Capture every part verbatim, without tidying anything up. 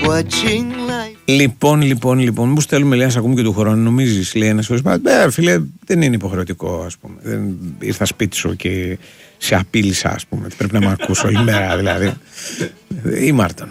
Λοιπόν, λοιπόν, λοιπόν, μου στέλνουμε λέει, ας ακούμε και του χρόνου. Νομίζεις, λέει ένας φίλος, ε, φίλε, δεν είναι υποχρεωτικό, ας πούμε. Δεν ήρθα σπίτι σου και σε απείλησα, ας πούμε. Πρέπει να με ακούσω όλη μέρα, δηλαδή. Ή Μάρτον.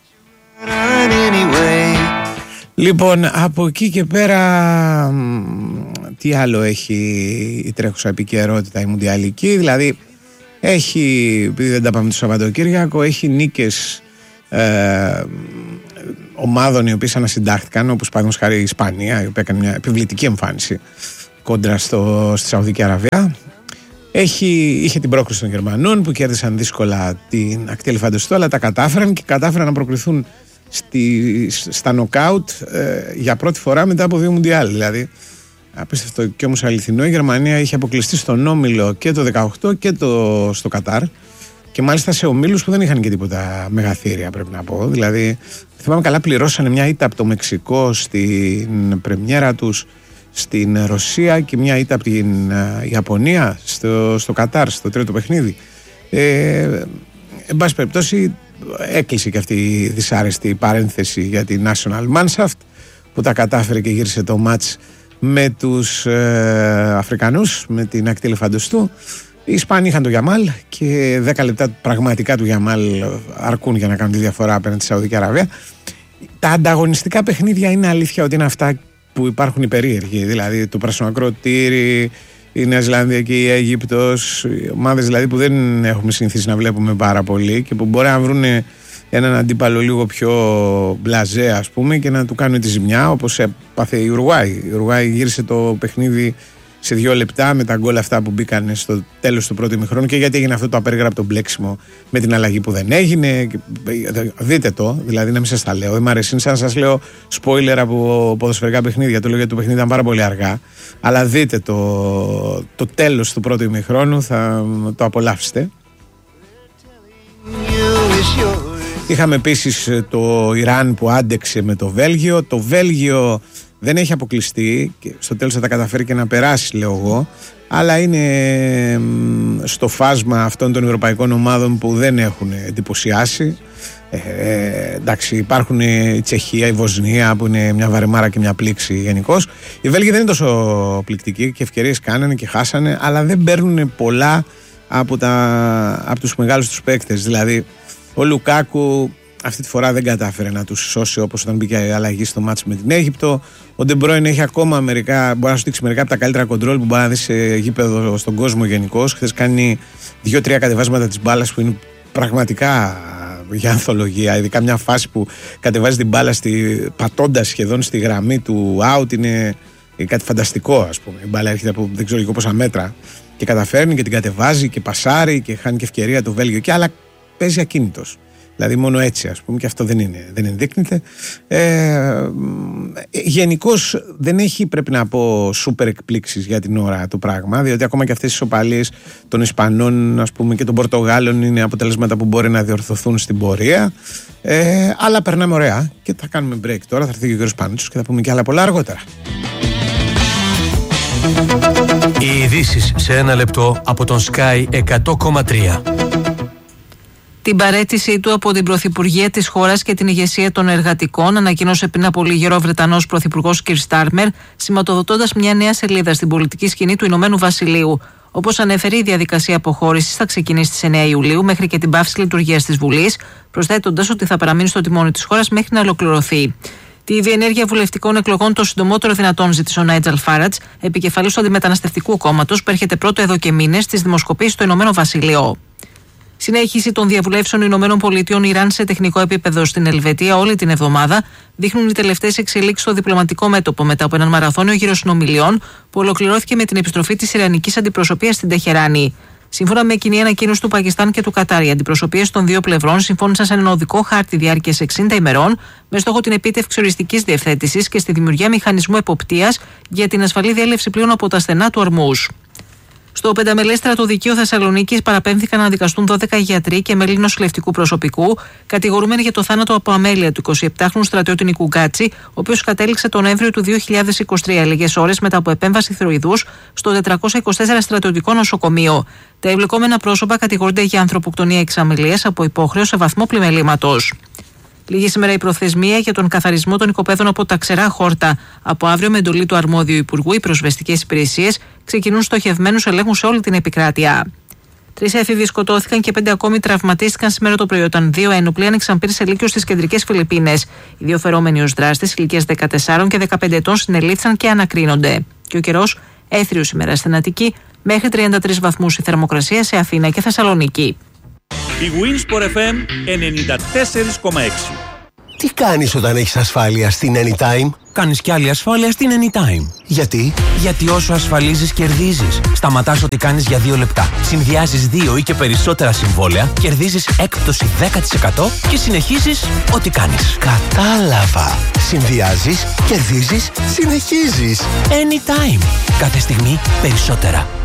Λοιπόν, από εκεί και πέρα, τι άλλο έχει η τρέχουσα επικαιρότητα η μουντιαλική, δηλαδή έχει, επειδή δεν τα πάμε το Σαββατοκύριακο, έχει νίκες ε, ομάδων οι οποίες ανασυντάχθηκαν, όπως παραδείγματος χάρη η Ισπανία, η οποία έκανε μια επιβλητική εμφάνιση κόντρα στο, στη Σαουδική Αραβία. Έχει, είχε την πρόκριση των Γερμανών που κέρδισαν δύσκολα την ακτή Ελεφαντοστού, αλλά τα κατάφεραν και κατάφεραν να προκριθούν στη, στα νοκάουτ ε, για πρώτη φορά μετά από δύο μουντιάλ. Δηλαδή, απίστευτο και όμως αληθινό, η Γερμανία είχε αποκλειστεί στον όμιλο και το δεκαοκτώ και το, στο Κατάρ, και μάλιστα σε ομίλους που δεν είχαν και τίποτα μεγαθύρια, πρέπει να πω. Δηλαδή, θυμάμαι καλά, πληρώσανε μια ήττα από το Μεξικό στην πρεμιέρα τους στην Ρωσία και μια ήττα από την Ιαπωνία στο, στο Κατάρ, στο τρίτο παιχνίδι. Ε, εν πάση περιπτώσει, έκλεισε και αυτή η δυσάρεστη παρένθεση για τη National Mannschaft που τα κατάφερε και γύρισε το μάτς με τους ε, Αφρικανούς, με την ακτή Ελεφαντοστού. Οι Ισπανοί είχαν το Γιαμάλ και δέκα λεπτά πραγματικά του Γιαμάλ αρκούν για να κάνουν τη διαφορά απέναντι στη Σαουδική Αραβία. Τα ανταγωνιστικά παιχνίδια είναι αλήθεια ότι είναι αυτά που υπάρχουν οι περίεργοι, δηλαδή το πρασινοκρό τήρι, η Νέα Ζηλανδία και η Αίγυπτος, οι ομάδες δηλαδή που δεν έχουμε συνηθίσει να βλέπουμε πάρα πολύ και που μπορεί να βρουν έναν αντίπαλο λίγο πιο μπλαζέ, ας πούμε, και να του κάνουν τη ζημιά, όπως έπαθε η Ουρουάη. Η Ουρουάη γύρισε το παιχνίδι σε δύο λεπτά με τα γκολ αυτά που μπήκαν στο τέλος του πρώτου ημιχρόνου. Και γιατί έγινε αυτό το απέργραπτο μπλέξιμο με την αλλαγή που δεν έγινε. Δείτε το, δηλαδή να μην σας τα λέω. Δεν μ' αρέσει, σαν να σας λέω spoiler από ποδοσφαιρικά παιχνίδια. Το λέω γιατί το παιχνίδι ήταν πάρα πολύ αργά. Αλλά δείτε το, το τέλος του πρώτου ημιχρόνου, θα το απολαύσετε. Είχαμε επίσης το Ιράν που άντεξε με το Βέλγιο. Το Βέλγιο δεν έχει αποκλειστεί και στο τέλος θα τα καταφέρει και να περάσει, λέω εγώ, αλλά είναι στο φάσμα αυτών των ευρωπαϊκών ομάδων που δεν έχουν εντυπωσιάσει. Ε, ε, εντάξει, υπάρχουν η Τσεχία, η Βοσνία που είναι μια βαρεμάρα και μια πλήξη γενικώς. Οι Βέλγοι δεν είναι τόσο πληκτικοί και ευκαιρίες κάνανε και χάσανε, αλλά δεν παίρνουν πολλά από, τα, από τους μεγάλους τους παίκτες. Δηλαδή ο Λουκάκου αυτή τη φορά δεν κατάφερε να τους σώσει όπως όταν μπήκε η αλλαγή στο μάτς με την Αίγυπτο. Ο Ντε Μπρόιν έχει ακόμα μερικά, μπορεί να σου δείξει μερικά από τα καλύτερα κοντρόλ που μπορεί να δει σε γήπεδο στον κόσμο γενικώς. Χθες κάνει δύο-τρία κατεβάσματα της μπάλας που είναι πραγματικά για ανθολογία. Ειδικά μια φάση που κατεβάζει την μπάλα στη, πατώντας σχεδόν στη γραμμή του out, είναι κάτι φανταστικό, ας πούμε. Η μπάλα έρχεται από δεν ξέρω εγώ πόσα μέτρα και καταφέρνει και την κατεβάζει και πασάρει και χάνει και ευκαιρία το Βέλγιο. Και άλλα παίζει ακίνητος. Δηλαδή μόνο έτσι, ας πούμε, και αυτό δεν είναι, δεν ενδείκνυται. Ε, γενικώς δεν έχει, πρέπει να πω, σούπερ εκπλήξεις για την ώρα το πράγμα, διότι ακόμα και αυτές οι ισοπαλίες των Ισπανών, ας πούμε, και των Πορτογάλων είναι αποτελέσματα που μπορεί να διορθωθούν στην πορεία. Ε, αλλά περνάμε ωραία και θα κάνουμε break τώρα. Θα έρθει και ο κ. Πανίτσος και θα πούμε και άλλα πολλά αργότερα. Οι ειδήσεις σε ένα λεπτό από τον Sky εκατό κόμμα τρία. Την παραίτησή του από την Πρωθυπουργία της χώρας και την ηγεσία των εργατικών ανακοίνωσε πριν από λίγο καιρό ο Βρετανός Πρωθυπουργός Κιρ Στάρμερ, σηματοδοτώντας μια νέα σελίδα στην πολιτική σκηνή του Ηνωμένου Βασιλείου. Όπως ανέφερε, η διαδικασία αποχώρησης θα ξεκινήσει στις εννέα Ιουλίου μέχρι και την πάυση λειτουργίας της Βουλής, προσθέτοντας ότι θα παραμείνει στο τιμόνι της χώρας μέχρι να ολοκληρωθεί. Τη διενέργεια βουλευτικών εκλογών το συντομότερο δυνατόν ζήτησε ο Νάιτζελ Φάρατζ, επικεφαλής του Αντιμεταναστευτικού κόμματος, που έρχεται πρώτο εδώ και μήνες στις δημοσκοπήσεις στο Ηνωμένο Βασίλειο. Συνέχιση των διαβουλεύσεων Ηνωμένων Πολιτειών Ιράν σε τεχνικό επίπεδο στην Ελβετία όλη την εβδομάδα δείχνουν οι τελευταίες εξελίξεις στο διπλωματικό μέτωπο μετά από έναν μαραθώνιο γύρο συνομιλιών που ολοκληρώθηκε με την επιστροφή της Ιρανικής αντιπροσωπείας στην Τεχεράνη. Σύμφωνα με κοινή ανακοίνωση του Πακιστάν και του Κατάρ, οι αντιπροσωπείες των δύο πλευρών συμφώνησαν σε έναν οδικό χάρτη διάρκειας εξήντα ημερών με στόχο την επίτευξη οριστικής διευθέτησης και στη δημιουργία μηχανισμού εποπτείας για την ασφαλή διέλευση πλοίων από τα στενά του Ορμούζ. Στο πενταμελές στρατοδικείο Θεσσαλονίκης παραπέμφθηκαν να δικαστούν δώδεκα γιατροί και μέλη νοσηλευτικού προσωπικού, κατηγορούμενοι για το θάνατο από αμέλεια του εικοσιεπτάχρονου στρατιώτη Νικού Γκάτσι, ο οποίος κατέληξε τον Νοέμβριο του δύο χιλιάδες είκοσι τρία, λίγες ώρες μετά από επέμβαση θηροειδούς στο τετρακόσια είκοσι τέσσερα στρατιωτικό νοσοκομείο. Τα εμπλεκόμενα πρόσωπα κατηγορούνται για ανθρωποκτονία εξ αμελίας από υπόχρεο σε βαθμό πλημελήματος. Λήγει σήμερα η προθεσμία για τον καθαρισμό των οικοπαίδων από τα ξερά χόρτα. Από αύριο, με εντολή του αρμόδιου Υπουργού, οι προσβεστικές υπηρεσίες ξεκινούν στοχευμένους ελέγχους σε όλη την επικράτεια. Τρεις έφηβοι σκοτώθηκαν και πέντε ακόμη τραυματίστηκαν σήμερα το πρωί, όταν δύο ένοπλοι άνοιξαν πύρ σε λύκειο στις κεντρικές Φιλιππίνες. Οι δύο φερόμενοι ως δράστες ηλικίας δεκατεσσάρων και δεκαπέντε ετών συνελήφθησαν και ανακρίνονται. Και ο καιρός έθριος σήμερα στην Αττική, μέχρι τριάντα τρεις βαθμούς η θερμοκρασία σε Αθήνα και Θεσσαλονίκη. Η Winsport εφ εμ ενενήντα τέσσερα κόμμα έξι. Τι κάνεις όταν έχεις ασφάλεια στην Anytime? Κάνεις κι άλλη ασφάλεια στην Anytime. Γιατί? Γιατί όσο ασφαλίζεις, κερδίζεις. Σταματάς ό,τι κάνεις για δύο λεπτά. Συνδυάζεις δύο ή και περισσότερα συμβόλαια, κερδίζεις έκπτωση δέκα τοις εκατό και συνεχίζεις ό,τι κάνεις. Κατάλαβα. Συνδυάζεις, κερδίζεις, συνεχίζεις. Anytime. Κάθε στιγμή περισσότερα.